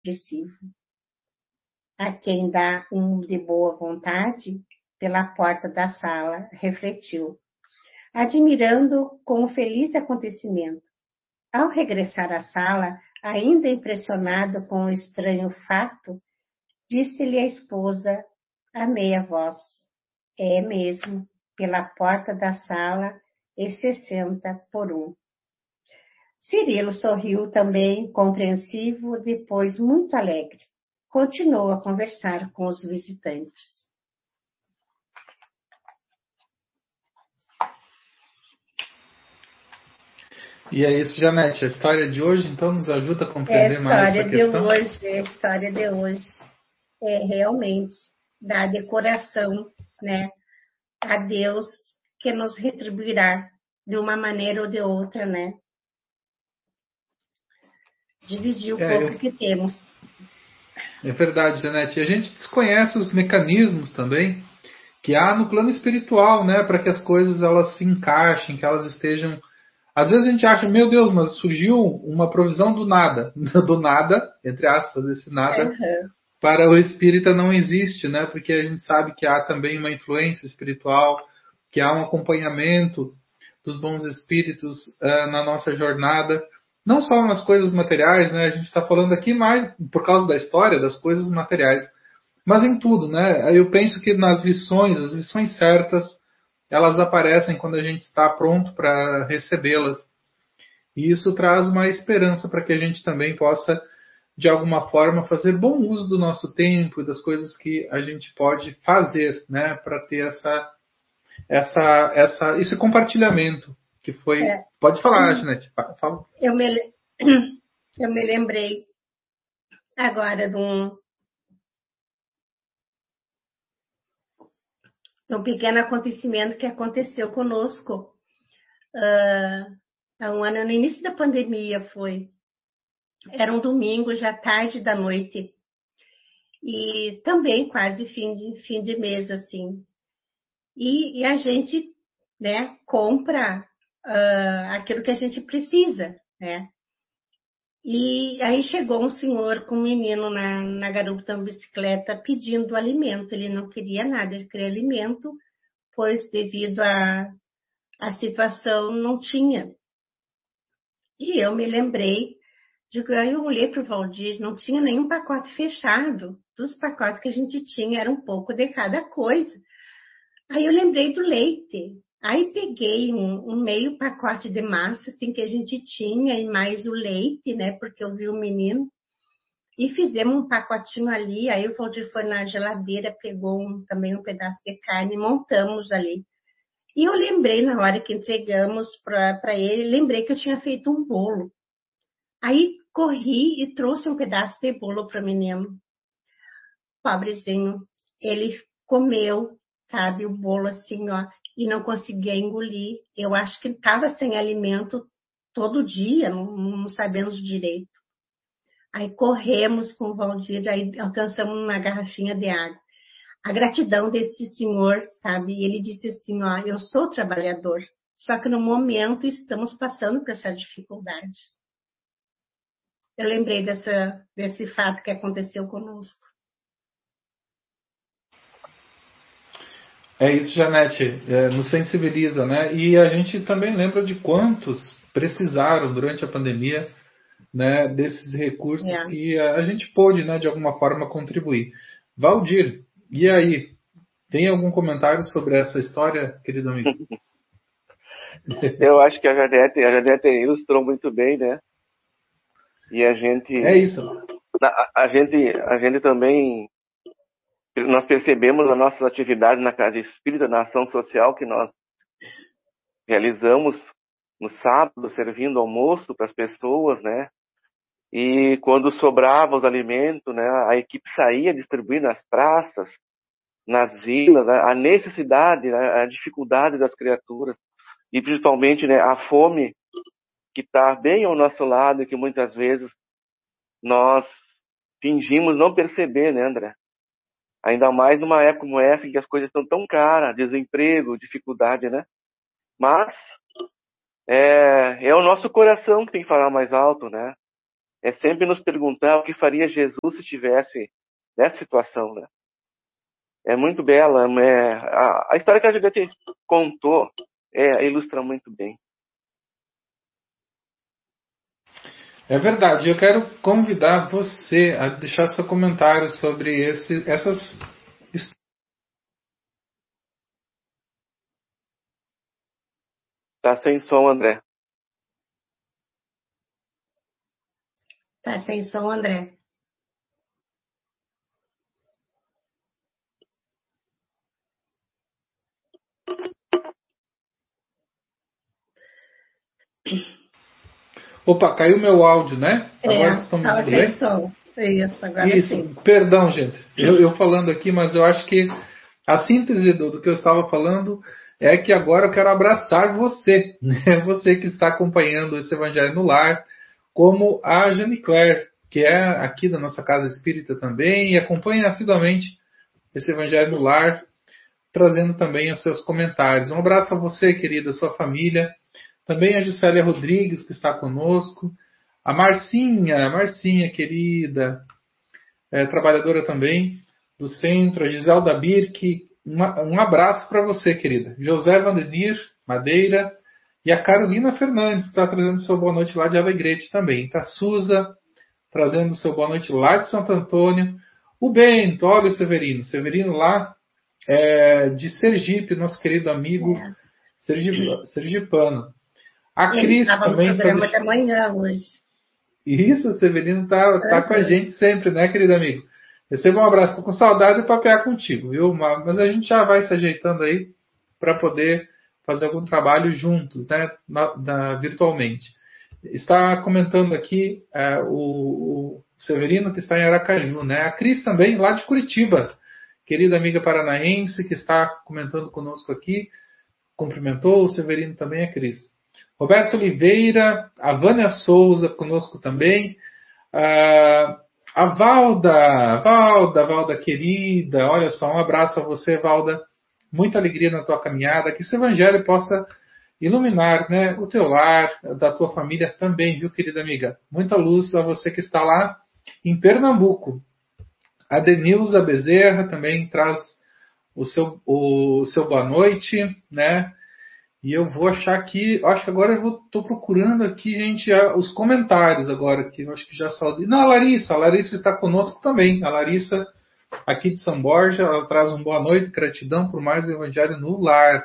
depressivo. A quem dá de boa vontade, pela porta da sala, refletiu, admirando com o feliz acontecimento. Ao regressar à sala, ainda impressionado com o estranho fato, disse-lhe a esposa a meia voz, é mesmo, pela porta da sala, e 60 por 1. Cirilo sorriu também, compreensivo, depois muito alegre. Continuou a conversar com os visitantes. E é isso, Janete. A história de hoje, então, nos ajuda a compreender mais essa questão? A história de hoje é realmente dar decoração, né, a Deus que nos retribuirá de uma maneira ou de outra, né? Dividir o pouco que temos. É verdade, Janete. E a gente desconhece os mecanismos também que há no plano espiritual, né, para que as coisas elas se encaixem, que elas estejam. Às vezes a gente acha, meu Deus, mas surgiu uma provisão do nada, do nada, entre aspas, esse nada. Para o espírita não existe, né? Porque a gente sabe que há também uma influência espiritual, que há um acompanhamento dos bons espíritos na nossa jornada, não só nas coisas materiais, né? A gente está falando aqui mais por causa da história das coisas materiais, mas em tudo, né? Eu penso que nas lições, as lições certas, elas aparecem quando a gente está pronto para recebê-las. E isso traz uma esperança para que a gente também possa de alguma forma, fazer bom uso do nosso tempo e das coisas que a gente pode fazer, né, para ter esse compartilhamento que foi. Pode falar, Janete. Fala. Eu me lembrei agora de um pequeno acontecimento que aconteceu conosco há um ano, no início da pandemia foi. Era um domingo, já tarde da noite. E também quase fim de mês, assim. E a gente, né, compra aquilo que a gente precisa, né? E aí chegou um senhor com um menino na garupa de uma bicicleta pedindo alimento. Ele não queria nada, ele queria alimento, pois devido à situação não tinha. E eu me lembrei aí eu olhei para o Valdir, não tinha nenhum pacote fechado. Dos pacotes que a gente tinha, era um pouco de cada coisa. Aí eu lembrei do leite. Aí peguei um meio pacote de massa, assim, que a gente tinha, e mais o leite, né? Porque eu vi o menino. E fizemos um pacotinho ali. Aí o Valdir foi na geladeira, pegou também um pedaço de carne e montamos ali. E eu lembrei, na hora que entregamos para ele, lembrei que eu tinha feito um bolo. Aí corri e trouxe um pedaço de bolo para o menino. Pobrezinho. Ele comeu, sabe, o bolo assim, ó, e não conseguia engolir. Eu acho que estava sem alimento todo dia, não sabemos direito. Aí corremos com o Valdir, aí alcançamos uma garrafinha de água. A gratidão desse senhor, sabe, ele disse assim, ó, eu sou trabalhador, só que no momento estamos passando por essa dificuldade. Eu lembrei desse fato que aconteceu conosco. É isso, Janete, nos sensibiliza, né? E a gente também lembra de quantos precisaram durante a pandemia, né, desses recursos e a gente pôde, né, de alguma forma contribuir. Valdir, e aí? Tem algum comentário sobre essa história, querido amigo? Eu acho que a Janete ilustrou muito bem, né? E a gente... É isso. A gente também... Nós percebemos as nossas atividades na Casa Espírita, na ação social que nós realizamos no sábado, servindo almoço para as pessoas, né? E quando sobrava os alimentos, né, a equipe saía distribuindo nas praças, nas vilas, a necessidade, a dificuldade das criaturas. E principalmente, né, a fome que está bem ao nosso lado e que muitas vezes nós fingimos não perceber, né, André? Ainda mais numa época como essa, em que as coisas estão tão caras, desemprego, dificuldade, né? Mas é o nosso coração que tem que falar mais alto, né? é sempre nos perguntar o que faria Jesus se estivesse nessa situação, né? É muito bela, a história que a Juliette contou ilustra muito bem. É verdade. Eu quero convidar você a deixar seu comentário sobre essas. Tá sem som, André. Tá sem som, André. Opa, caiu meu áudio, né? Agora estão me Tava ouvindo sem bem? som. Isso, agora Isso, sim. perdão, gente. Eu falando aqui, mas eu acho que a síntese do que eu estava falando é que agora eu quero abraçar você, né? Você que está acompanhando esse Evangelho no Lar, como a Jane Claire, que é aqui da nossa Casa Espírita também, e acompanha assiduamente esse Evangelho no Lar, trazendo também os seus comentários. Um abraço a você, querida, sua família. Também a Juscelia Rodrigues, que está conosco. A Marcinha querida, trabalhadora também do centro. A Giselda Birk, um abraço para você, querida. José Vandenir Madeira. E a Carolina Fernandes, que está trazendo seu boa noite lá de Alegrete também. Tá Suza, trazendo seu boa noite lá de Santo Antônio. O Bento, olha o Severino. Severino lá de Sergipe, nosso querido amigo sergipano. A Ele Cris estava no também está programa da manhã hoje. Isso, o Severino tá com a gente sempre, né, querido amigo? Receba um abraço, tô com saudade de papear contigo, viu? Mas a gente já vai se ajeitando aí para poder fazer algum trabalho juntos, né, virtualmente. Está comentando aqui o Severino, que está em Aracaju, né? A Cris também, lá de Curitiba, querida amiga paranaense, que está comentando conosco aqui, cumprimentou o Severino também, a Cris. Roberto Oliveira, a Vânia Souza conosco também. A Valda querida, olha só, um abraço a você, Valda. Muita alegria na tua caminhada, que esse evangelho possa iluminar, né, o teu lar, da tua família também, viu, querida amiga? Muita luz a você que está lá em Pernambuco. A Denilza Bezerra também traz o seu boa noite, né? E eu vou achar aqui, acho que agora eu estou procurando aqui, gente, os comentários agora, que eu acho que já saudei. Não, a Larissa está conosco também. A Larissa, aqui de São Borja, ela traz um boa noite, gratidão por mais o Evangelho no Lar.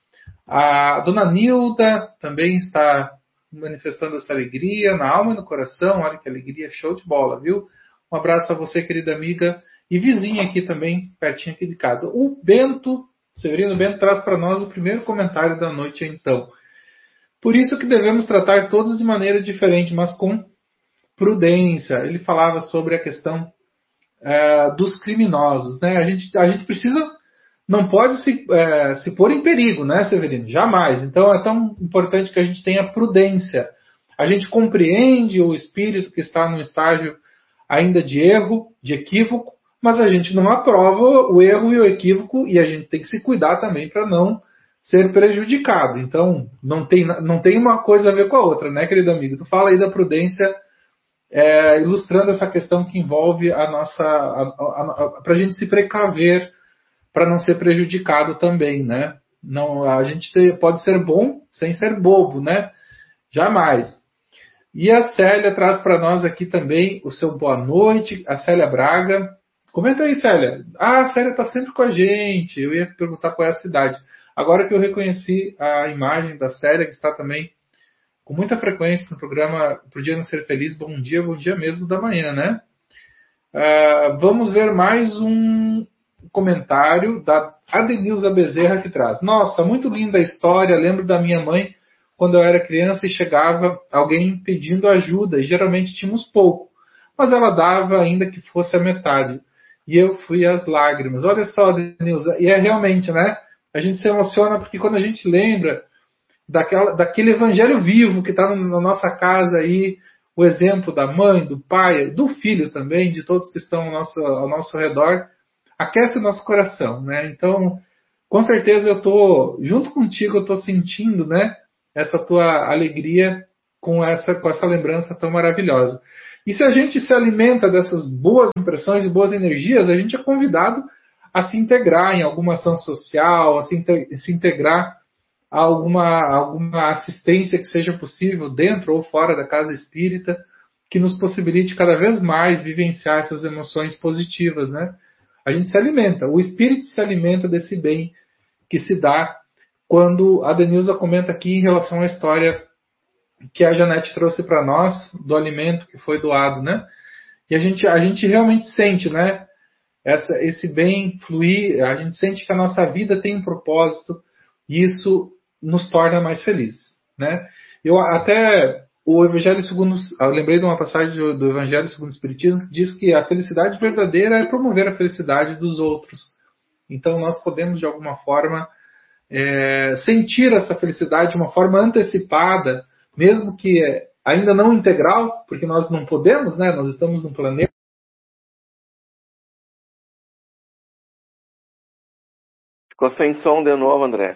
A dona Nilda também está manifestando essa alegria na alma e no coração. Olha que alegria, show de bola, viu? Um abraço a você, querida amiga, e vizinha aqui também, pertinho aqui de casa. O Severino Bento traz para nós o primeiro comentário da noite, então. Por isso que devemos tratar todos de maneira diferente, mas com prudência. Ele falava sobre a questão dos criminosos, né? A gente precisa, não pode se pôr em perigo, né, Severino? Jamais. Então é tão importante que a gente tenha prudência. A gente compreende o espírito que está num estágio ainda de erro, de equívoco, mas a gente não aprova o erro e o equívoco e a gente tem que se cuidar também para não ser prejudicado. Então, não tem uma coisa a ver com a outra, né, querido amigo? Tu fala aí da prudência, ilustrando essa questão que envolve a nossa... para a gente se precaver para não ser prejudicado também, né? Não, a gente pode ser bom sem ser bobo, né? Jamais. E a Célia traz para nós aqui também o seu boa noite, a Célia Braga. Comenta aí, Célia. A Célia está sempre com a gente. Eu ia perguntar qual é a cidade. Agora que eu reconheci a imagem da Célia, que está também com muita frequência no programa Podia Não Ser Feliz, bom dia mesmo da manhã, né? Vamos ver mais um comentário da Adenilza Bezerra que traz. Nossa, muito linda a história. Lembro da minha mãe quando eu era criança e chegava alguém pedindo ajuda, e geralmente tínhamos pouco, mas ela dava ainda que fosse a metade. E eu fui às lágrimas. Olha só, Denilza, e é realmente, né? A gente se emociona porque quando a gente lembra daquele evangelho vivo que está na nossa casa aí, o exemplo da mãe, do pai, do filho também, de todos que estão ao nosso redor, aquece o nosso coração, né? Então, com certeza eu estou, junto contigo, eu estou sentindo, né? Essa tua alegria com essa lembrança tão maravilhosa. E se a gente se alimenta dessas boas impressões e boas energias, a gente é convidado a se integrar em alguma ação social, a se integrar a alguma assistência que seja possível dentro ou fora da casa espírita, que nos possibilite cada vez mais vivenciar essas emoções positivas, né? A gente se alimenta, o espírito se alimenta desse bem que se dá quando a Denilza comenta aqui em relação à história que a Janete trouxe para nós do alimento que foi doado, né? E a gente realmente sente, né? Esse bem fluir, a gente sente que a nossa vida tem um propósito e isso nos torna mais felizes, né? Eu até o Evangelho segundo, eu lembrei de uma passagem do Evangelho segundo o Espiritismo que diz que a felicidade verdadeira é promover a felicidade dos outros. Então nós podemos de alguma forma sentir essa felicidade de uma forma antecipada, mesmo que ainda não integral, porque nós não podemos, né? Nós estamos num planeta. Ficou sem som de novo, André.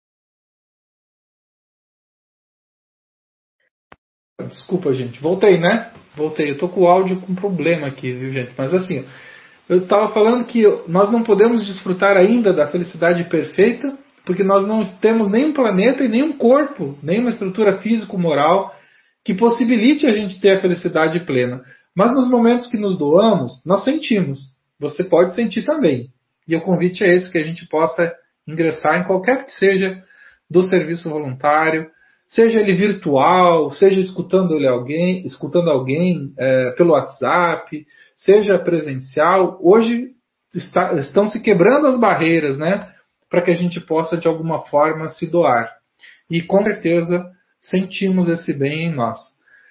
Desculpa, gente. Voltei, né? Voltei. Eu tô com o áudio com problema aqui, viu, gente? Mas assim, eu estava falando que nós não podemos desfrutar ainda da felicidade perfeita, porque nós não temos nem um planeta e nem um corpo, nem uma estrutura físico-moral que possibilite a gente ter a felicidade plena. Mas nos momentos que nos doamos, nós sentimos. Você pode sentir também. E o convite é esse, que a gente possa ingressar em qualquer que seja do serviço voluntário, seja ele virtual, seja escutando alguém pelo WhatsApp, seja presencial. Hoje estão se quebrando as barreiras, né, para que a gente possa de alguma forma se doar. E com certeza sentimos esse bem em nós.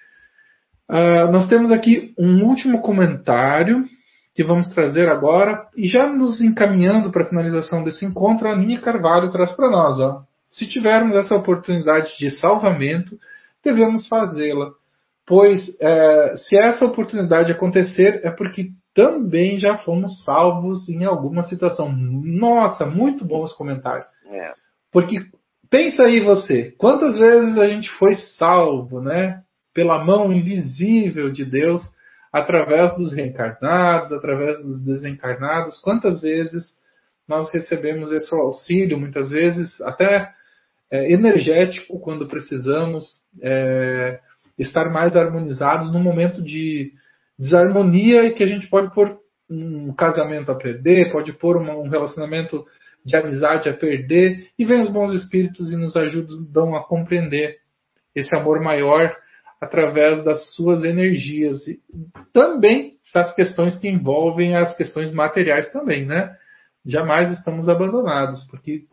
Nós temos aqui um último comentário que vamos trazer agora, e já nos encaminhando para a finalização desse encontro, a Aninha Carvalho traz para nós. Se tivermos essa oportunidade de salvamento, devemos fazê-la, pois se essa oportunidade acontecer, é porque também já fomos salvos em alguma situação. Nossa, muito bons comentários. Porque pensa aí você, quantas vezes a gente foi salvo, né, pela mão invisível de Deus, através dos reencarnados, através dos desencarnados, quantas vezes nós recebemos esse auxílio, muitas vezes até energético, quando precisamos estar mais harmonizados num momento de desarmonia e que a gente pode pôr um casamento a perder, pode pôr um relacionamento de amizade a perder, e vem os bons espíritos e nos ajudam a compreender esse amor maior através das suas energias e também das questões que envolvem as questões materiais também, né? Jamais estamos abandonados, porque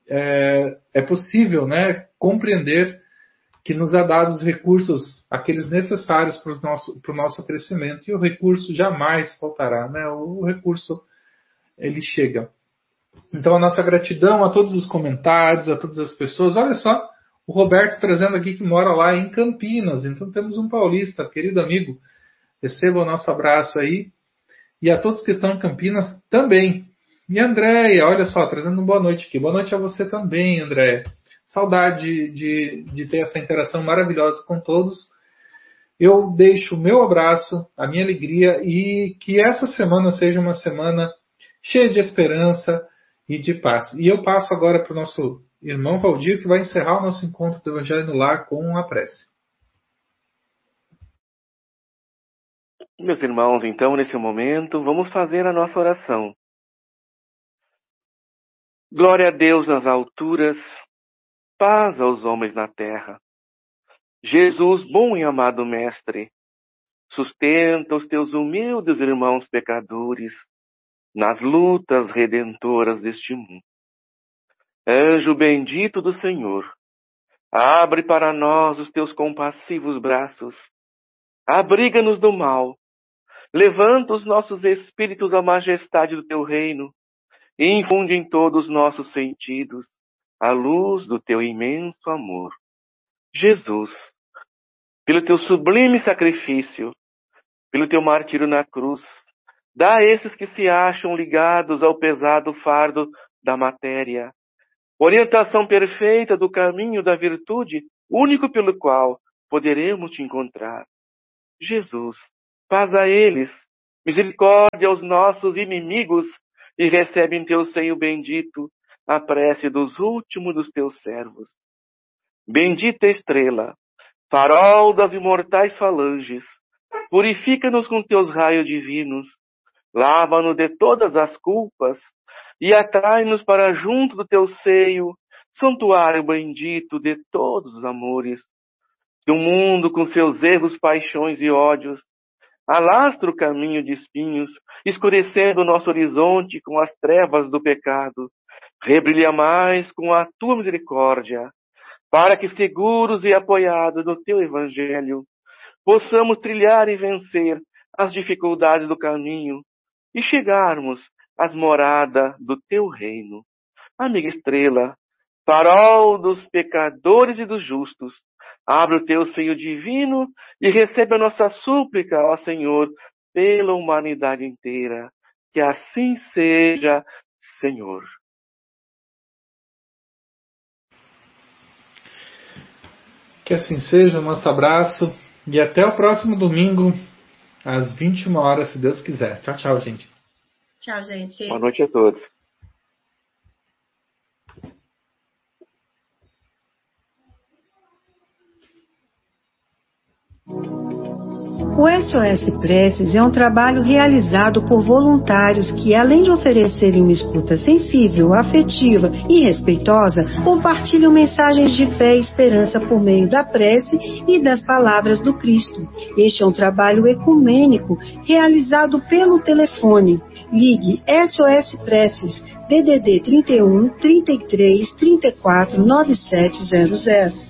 é possível, né, compreender que nos é dado os recursos, aqueles necessários para o nosso crescimento, e o recurso jamais faltará, né? O recurso, ele chega. Então, a nossa gratidão a todos os comentários, a todas as pessoas. Olha só, o Roberto trazendo aqui que mora lá em Campinas. Então, temos um paulista, querido amigo. Receba o nosso abraço aí. E a todos que estão em Campinas também. E a Andréia, olha só, trazendo uma boa noite aqui. Boa noite a você também, Andréia. Saudade de ter essa interação maravilhosa com todos. Eu deixo o meu abraço, a minha alegria, e que essa semana seja uma semana cheia de esperança e de paz. E eu passo agora para o nosso irmão Valdir, que vai encerrar o nosso encontro do Evangelho no Lar com a prece. Meus irmãos, então, nesse momento, vamos fazer a nossa oração. Glória a Deus nas alturas, paz aos homens na terra. Jesus, bom e amado Mestre, sustenta os teus humildes irmãos pecadores nas lutas redentoras deste mundo. Anjo bendito do Senhor, abre para nós os teus compassivos braços, abriga-nos do mal, levanta os nossos espíritos à majestade do teu reino e infunde em todos os nossos sentidos a luz do teu imenso amor. Jesus, pelo teu sublime sacrifício, pelo teu martírio na cruz, dá a esses que se acham ligados ao pesado fardo da matéria orientação perfeita do caminho da virtude, único pelo qual poderemos te encontrar. Jesus, paz a eles, misericórdia aos nossos inimigos, e recebe em teu seio bendito a prece dos últimos dos teus servos. Bendita estrela, farol das imortais falanges, purifica-nos com teus raios divinos, lava-nos de todas as culpas e atrai-nos para junto do teu seio, santuário bendito de todos os amores. Que o mundo com seus erros, paixões e ódios alastra o caminho de espinhos, escurecendo o nosso horizonte com as trevas do pecado, rebrilha mais com a tua misericórdia, para que seguros e apoiados no teu evangelho, possamos trilhar e vencer as dificuldades do caminho e chegarmos às moradas do teu reino. Amiga estrela, farol dos pecadores e dos justos, abre o teu seio divino e recebe a nossa súplica, ó Senhor, pela humanidade inteira. Que assim seja, Senhor. Que assim seja, nosso abraço e até o próximo domingo, às 21 horas, se Deus quiser. Tchau, tchau, gente. Tchau, gente. Boa noite a todos. O SOS Preces é um trabalho realizado por voluntários que, além de oferecerem uma escuta sensível, afetiva e respeitosa, compartilham mensagens de fé e esperança por meio da prece e das palavras do Cristo. Este é um trabalho ecumênico realizado pelo telefone. Ligue SOS Preces, DDD 31 33 34 9700.